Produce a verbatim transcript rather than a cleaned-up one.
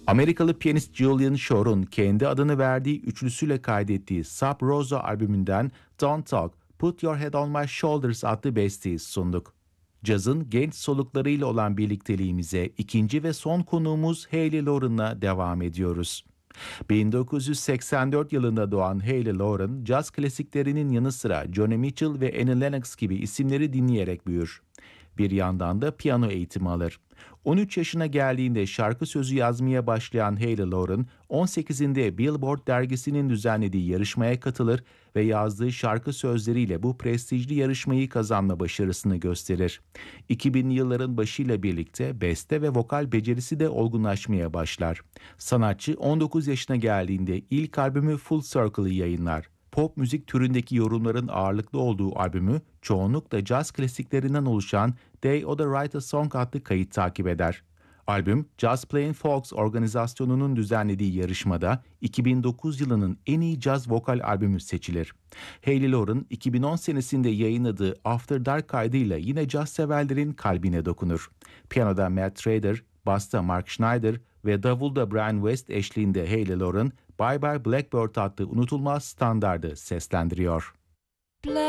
Amerikalı piyanist Julian Shore'un kendi adını verdiği üçlüsüyle kaydettiği Sub Rosa albümünden Don't Talk, Put Your Head On My Shoulders adlı besteyi sunduk. Cazın genç soluklarıyla olan birlikteliğimize ikinci ve son konuğumuz Hayley Lauren'la devam ediyoruz. bin dokuz yüz seksen dört yılında doğan Hayley Lauren, caz klasiklerinin yanı sıra Johnny Mitchell ve Annie Lennox gibi isimleri dinleyerek büyür. Bir yandan da piyano eğitimi alır. on üç yaşına geldiğinde şarkı sözü yazmaya başlayan Hayley Lauren, on sekizinde Billboard dergisinin düzenlediği yarışmaya katılır ve yazdığı şarkı sözleriyle bu prestijli yarışmayı kazanma başarısını gösterir. iki binli yılların başıyla birlikte beste ve vokal becerisi de olgunlaşmaya başlar. Sanatçı on dokuz yaşına geldiğinde ilk albümü Full Circle'ı yayınlar. Pop müzik türündeki yorumların ağırlıklı olduğu albümü çoğunlukla caz klasiklerinden oluşan They Oughta Write a Song adlı kayıt takip eder. Albüm, Just Plain Folks organizasyonunun düzenlediği yarışmada iki bin dokuz yılının en iyi caz vokal albümü seçilir. Hayley Lauren iki bin on senesinde yayınladığı After Dark kaydıyla yine caz severlerin kalbine dokunur. Piyanoda Matt Trader, basta Mark Schneider ve davulda Brian West eşliğinde Hayley Lauren, Bye Bye Blackbird adlı unutulmaz standardı seslendiriyor.